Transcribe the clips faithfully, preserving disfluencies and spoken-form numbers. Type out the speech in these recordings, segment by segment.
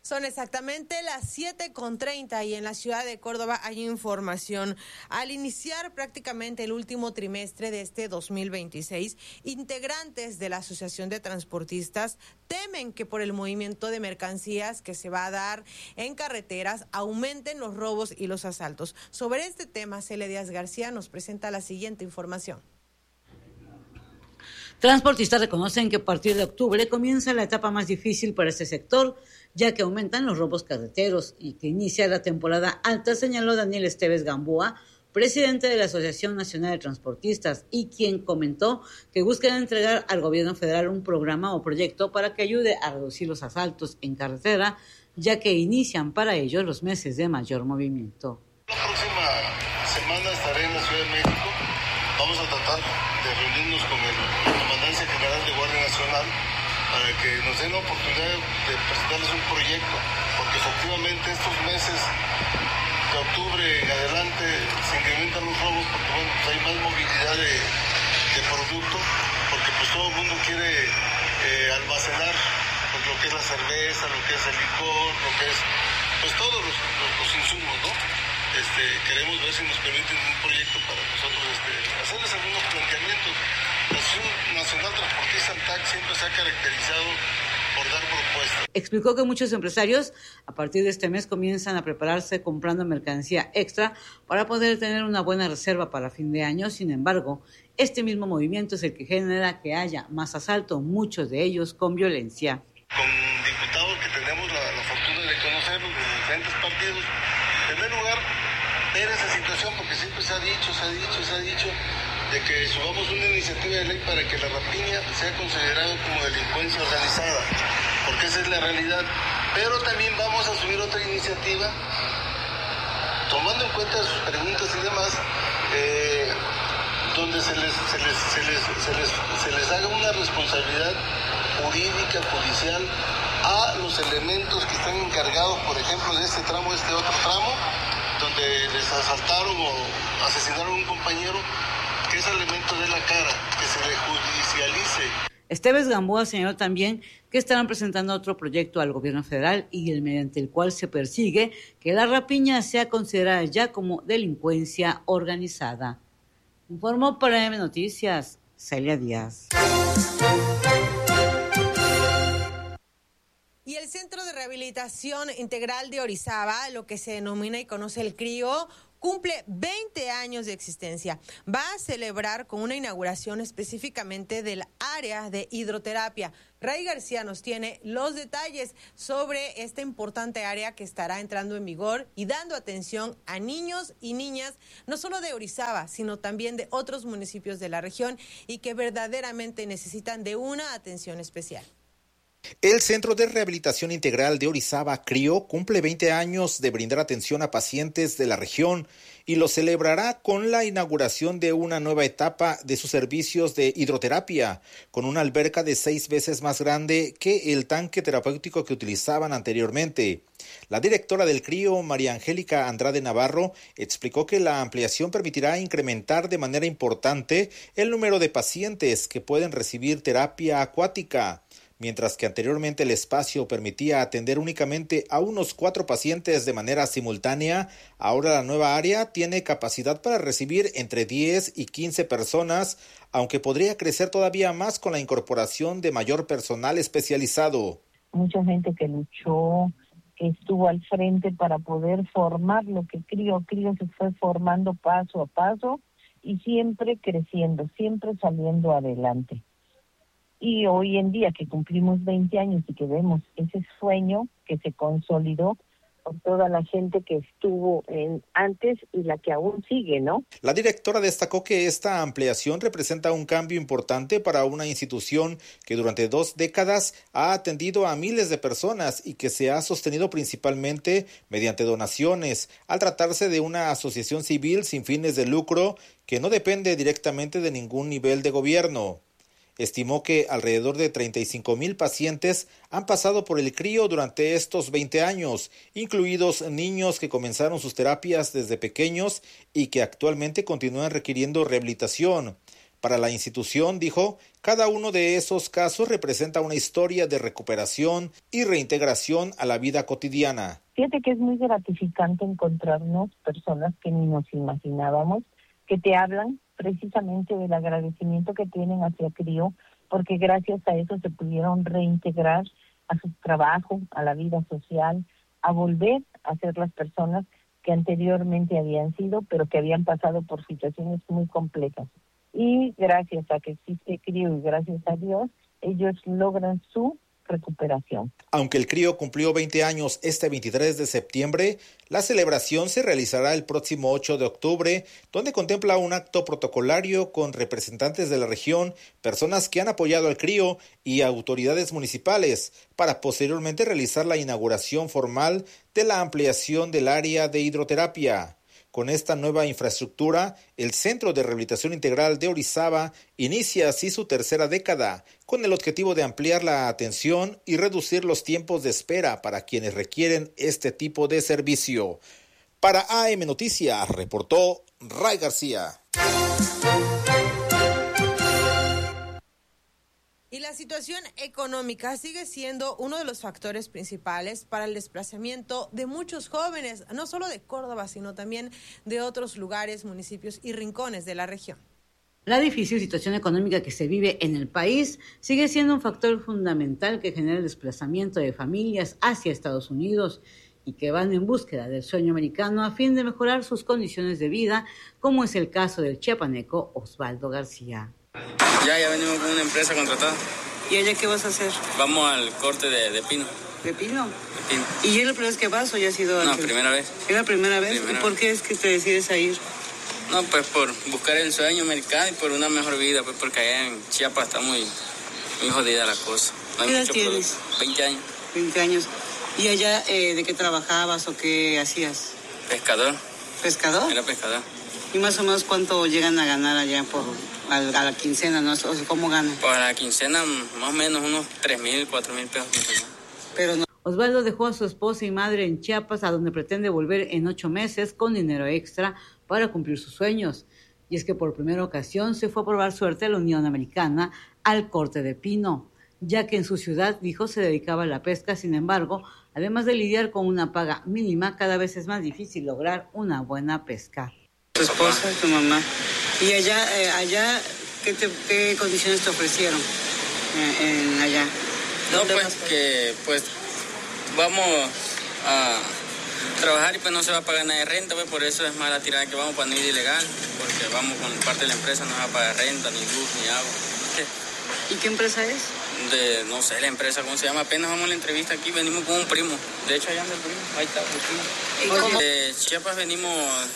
Son exactamente las siete con treinta y en la ciudad de Córdoba hay información. Al iniciar prácticamente el último trimestre de este dos mil veintiséis, integrantes de la Asociación de Transportistas temen que por el movimiento de mercancías que se va a dar en carreteras aumenten los robos y los asaltos. Sobre este tema, Celia Díaz García nos presenta la siguiente información. Transportistas reconocen que a partir de octubre comienza la etapa más difícil para este sector, ya que aumentan los robos carreteros y que inicia la temporada alta, señaló Daniel Esteves Gamboa, presidente de la Asociación Nacional de Transportistas, y quien comentó que buscan entregar al gobierno federal un programa o proyecto para que ayude a reducir los asaltos en carretera, ya que inician para ello los meses de mayor movimiento. La próxima semana estaré en la Ciudad de México. Vamos a tratar de reunirnos con el Comandancia General de Guardia Nacional para que nos den la oportunidad de presentarles un proyecto, porque efectivamente estos meses de octubre en adelante se incrementan los robos porque bueno, pues hay más movilidad de, de productos, porque pues todo el mundo quiere eh, almacenar pues, lo que es la cerveza, lo que es el licor, lo que es pues todos los, los, los insumos, ¿no? Este, queremos ver si nos permiten un proyecto para nosotros este, hacerles algunos planteamientos. La Asociación Nacional Transportista A N T A C siempre se ha caracterizado por dar propuestas. Explicó que muchos empresarios a partir de este mes comienzan a prepararse comprando mercancía extra para poder tener una buena reserva para fin de año. Sin embargo, este mismo movimiento es el que genera que haya más asalto, muchos de ellos con violencia. Con diputados que tenemos la, la fortuna de conocerlos de diferentes partidos, en primer lugar, ver esa situación, porque siempre se ha dicho, se ha dicho, se ha dicho, de que subamos una iniciativa de ley para que la rapiña sea considerado como delincuencia organizada, porque esa es la realidad. Pero también vamos a subir otra iniciativa, tomando en cuenta sus preguntas y demás, eh, donde se les, se, les, se, les, se, les, se les haga una responsabilidad jurídica, judicial, a los elementos que están encargados, por ejemplo, de este tramo, este otro tramo, donde les asaltaron o asesinaron a un compañero, que ese elemento de la cara, que se le judicialice. Esteves Gamboa señaló también que estarán presentando otro proyecto al gobierno federal y el mediante el cual se persigue que la rapiña sea considerada ya como delincuencia organizada. Informó para M Noticias, Celia Díaz. Y el Centro de Rehabilitación Integral de Orizaba, lo que se denomina y conoce el CRIO, cumple veinte años de existencia. Va a celebrar con una inauguración específicamente del área de hidroterapia. Ray García nos tiene los detalles sobre esta importante área que estará entrando en vigor y dando atención a niños y niñas, no solo de Orizaba, sino también de otros municipios de la región y que verdaderamente necesitan de una atención especial. El Centro de Rehabilitación Integral de Orizaba, CRIO, cumple veinte años de brindar atención a pacientes de la región y lo celebrará con la inauguración de una nueva etapa de sus servicios de hidroterapia, con una alberca de seis veces más grande que el tanque terapéutico que utilizaban anteriormente. La directora del CRIO, María Angélica Andrade Navarro, explicó que la ampliación permitirá incrementar de manera importante el número de pacientes que pueden recibir terapia acuática. Mientras que anteriormente el espacio permitía atender únicamente a unos cuatro pacientes de manera simultánea, ahora la nueva área tiene capacidad para recibir entre diez y quince personas, aunque podría crecer todavía más con la incorporación de mayor personal especializado. Mucha gente que luchó, que estuvo al frente para poder formar lo que CRIO, CRIO se fue formando paso a paso y siempre creciendo, siempre saliendo adelante. Y hoy en día que cumplimos veinte años y que vemos ese sueño que se consolidó por toda la gente que estuvo en antes y la que aún sigue, ¿no? La directora destacó que esta ampliación representa un cambio importante para una institución que durante dos décadas ha atendido a miles de personas y que se ha sostenido principalmente mediante donaciones, al tratarse de una asociación civil sin fines de lucro que no depende directamente de ningún nivel de gobierno. Estimó que alrededor de treinta y cinco mil pacientes han pasado por el CRIO durante estos veinte años, incluidos niños que comenzaron sus terapias desde pequeños y que actualmente continúan requiriendo rehabilitación. Para la institución, dijo, cada uno de esos casos representa una historia de recuperación y reintegración a la vida cotidiana. Fíjate que es muy gratificante encontrarnos personas que ni nos imaginábamos, que te hablan precisamente del agradecimiento que tienen hacia CRIO, porque gracias a eso se pudieron reintegrar a su trabajo, a la vida social, a volver a ser las personas que anteriormente habían sido, pero que habían pasado por situaciones muy complejas. Y gracias a que existe CRIO y gracias a Dios, ellos logran su recuperación. Aunque el CRIO cumplió veinte años este veintitrés de septiembre, la celebración se realizará el próximo ocho de octubre, donde contempla un acto protocolario con representantes de la región, personas que han apoyado al CRIO y autoridades municipales, para posteriormente realizar la inauguración formal de la ampliación del área de hidroterapia. Con esta nueva infraestructura, el Centro de Rehabilitación Integral de Orizaba inicia así su tercera década, con el objetivo de ampliar la atención y reducir los tiempos de espera para quienes requieren este tipo de servicio. Para A M Noticias, reportó Ray García. Y la situación económica sigue siendo uno de los factores principales para el desplazamiento de muchos jóvenes, no solo de Córdoba, sino también de otros lugares, municipios y rincones de la región. La difícil situación económica que se vive en el país sigue siendo un factor fundamental que genera el desplazamiento de familias hacia Estados Unidos y que van en búsqueda del sueño americano a fin de mejorar sus condiciones de vida, como es el caso del chiapaneco Osvaldo García. Ya, ya venimos con una empresa contratada. ¿Y allá qué vas a hacer? Vamos al corte de, de pino. ¿De pino? De pino. ¿Y es la primera vez que vas o ya has ido No, antes? primera vez. ¿Es la primera vez? Primera ¿Y por vez. qué es que te decides a ir? No, pues por buscar el sueño americano y por una mejor vida, pues porque allá en Chiapas está muy, muy jodida la cosa. No hay ¿Qué edad mucho tienes? producto. veinte años. veinte años. ¿Y allá eh, de qué trabajabas o qué hacías? Pescador. ¿Pescador? Era pescador. ¿Y más o menos cuánto llegan a ganar allá por a, a la quincena, no? O sea, ¿cómo ganan? Para la quincena, más o menos unos tres mil, cuatro mil pesos. Pero no. Osvaldo dejó a su esposa y madre en Chiapas, a donde pretende volver en ocho meses con dinero extra para cumplir sus sueños. Y es que por primera ocasión se fue a probar suerte a la Unión Americana al corte de pino, ya que en su ciudad, dijo, se dedicaba a la pesca. Sin embargo, además de lidiar con una paga mínima, cada vez es más difícil lograr una buena pesca. Tu esposa, tu mamá. ¿Y allá, eh, allá ¿qué, te, qué condiciones te ofrecieron eh, en allá? No, pues que pues vamos a trabajar y pues no se va a pagar nada de renta, pues por eso es más la tirada que vamos para no ir ilegal, porque vamos con parte de la empresa, no va a pagar renta, ni luz, ni agua. ¿Qué? ¿Y qué empresa es? De, no sé, la empresa, ¿cómo se llama? Apenas vamos a la entrevista aquí, venimos con un primo. De hecho, allá anda el primo, ahí está, el primo. ¿Cómo? De Chiapas venimos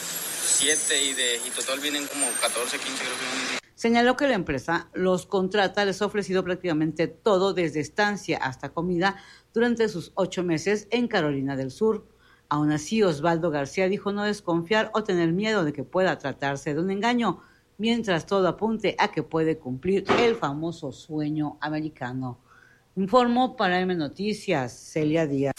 siete y de Jitotol vienen como catorce, quince, creo que vienen. Señaló que la empresa los contrata, les ha ofrecido prácticamente todo, desde estancia hasta comida, durante sus ocho meses en Carolina del Sur. Aún así, Osvaldo García dijo no desconfiar o tener miedo de que pueda tratarse de un engaño, mientras todo apunte a que puede cumplir el famoso sueño americano. Informó para M Noticias, Celia Díaz.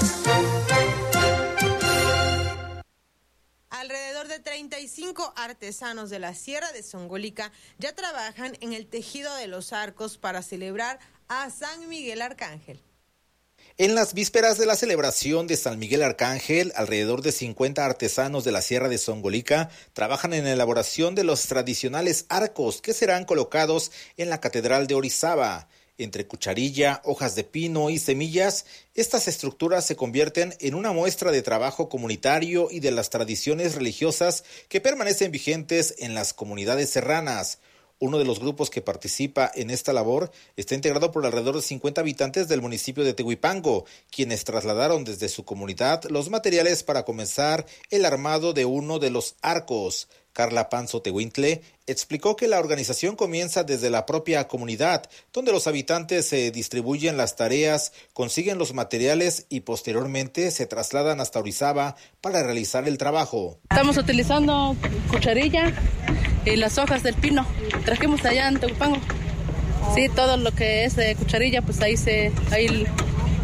Alrededor de treinta y cinco artesanos de la Sierra de Zongolica ya trabajan en el tejido de los arcos para celebrar a San Miguel Arcángel. En las vísperas de la celebración de San Miguel Arcángel, alrededor de cincuenta artesanos de la Sierra de Zongolica trabajan en la elaboración de los tradicionales arcos que serán colocados en la Catedral de Orizaba. Entre cucharilla, hojas de pino y semillas, estas estructuras se convierten en una muestra de trabajo comunitario y de las tradiciones religiosas que permanecen vigentes en las comunidades serranas. Uno de los grupos que participa en esta labor está integrado por alrededor de cincuenta habitantes del municipio de Tehuipango, quienes trasladaron desde su comunidad los materiales para comenzar el armado de uno de los arcos. Carla Panzo Tehuintle explicó que la organización comienza desde la propia comunidad, donde los habitantes se distribuyen las tareas, consiguen los materiales y posteriormente se trasladan hasta Orizaba para realizar el trabajo. Estamos utilizando cucharilla y las hojas del pino. Trajimos allá en Tehuipango. Sí, todo lo que es de cucharilla, pues ahí se ahí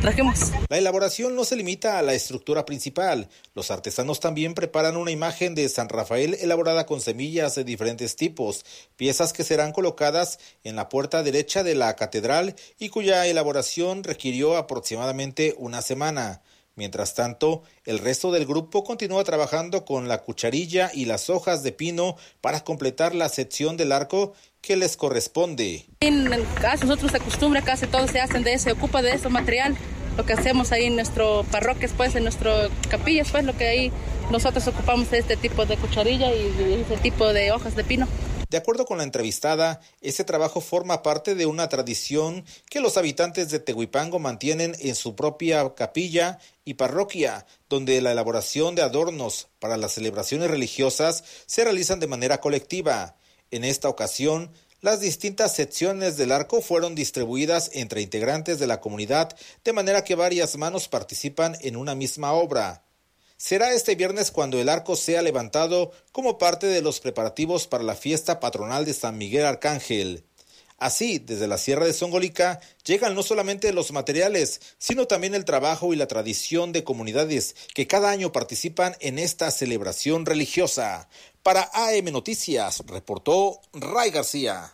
trajimos. La elaboración no se limita a la estructura principal. Los artesanos también preparan una imagen de San Rafael elaborada con semillas de diferentes tipos, piezas que serán colocadas en la puerta derecha de la catedral y cuya elaboración requirió aproximadamente una semana. Mientras tanto, el resto del grupo continúa trabajando con la cucharilla y las hojas de pino para completar la sección del arco que les corresponde. En el caso nosotros se acostumbra, casi todos se hacen de eso, se ocupa de ese material. Lo que hacemos ahí en nuestro parroquia, pues, en nuestro capillas, pues, lo que ahí nosotros ocupamos es este tipo de cucharilla y este tipo de hojas de pino. De acuerdo con la entrevistada, este trabajo forma parte de una tradición que los habitantes de Tehuipango mantienen en su propia capilla y parroquia, donde la elaboración de adornos para las celebraciones religiosas se realizan de manera colectiva. En esta ocasión, las distintas secciones del arco fueron distribuidas entre integrantes de la comunidad, de manera que varias manos participan en una misma obra. Será este viernes cuando el arco sea levantado como parte de los preparativos para la fiesta patronal de San Miguel Arcángel. Así, desde la Sierra de Zongolica llegan no solamente los materiales, sino también el trabajo y la tradición de comunidades que cada año participan en esta celebración religiosa. Para A M Noticias, reportó Ray García.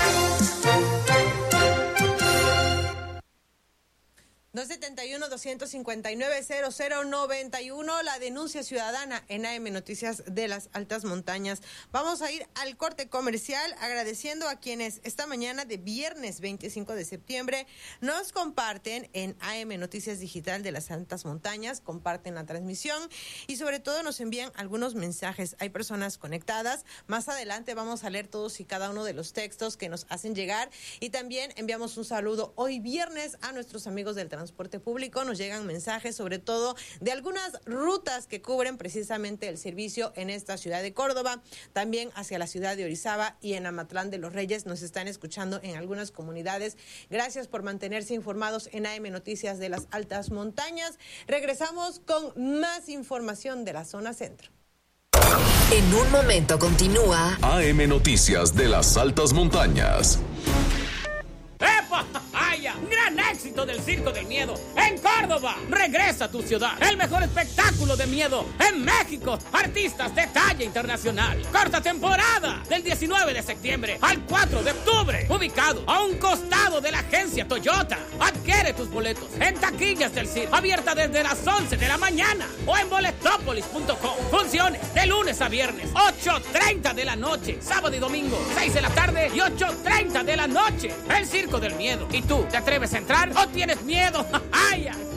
dos setenta y uno, doscientos cincuenta y nueve, cero cero noventa y uno, la denuncia ciudadana en A M Noticias de las Altas Montañas. Vamos a ir al corte comercial agradeciendo a quienes esta mañana de viernes veinticinco de septiembre nos comparten en A M Noticias Digital de las Altas Montañas, comparten la transmisión y sobre todo nos envían algunos mensajes. Hay personas conectadas. Más adelante vamos a leer todos y cada uno de los textos que nos hacen llegar y también enviamos un saludo hoy viernes a nuestros amigos del transporte transporte público. Nos llegan mensajes sobre todo de algunas rutas que cubren precisamente el servicio en esta ciudad de Córdoba, también hacia la ciudad de Orizaba y en Amatlán de los Reyes. Nos están escuchando en algunas comunidades. Gracias por mantenerse informados en A M Noticias de las Altas Montañas. Regresamos con más información de la zona centro. En un momento continúa A M Noticias de las Altas Montañas. ¡Epa! ¡Haya! ¡Gran éxito del Circo del Miedo en Córdoba! ¡Regresa a tu ciudad! ¡El mejor espectáculo de miedo en México! ¡Artistas de talla internacional! ¡Corta temporada! Del diecinueve de septiembre al cuatro de octubre. Ubicado a un costado de la agencia Toyota. Adquiere tus boletos en taquillas del circo. Abierta desde las once de la mañana o en boletópolis punto com. Funciones de lunes a viernes, ocho treinta de la noche. Sábado y domingo, seis de la tarde y ocho treinta de la noche. El Circo del Miedo. ¿Y tú, te atreves a entrar o tienes miedo? ¡Ay!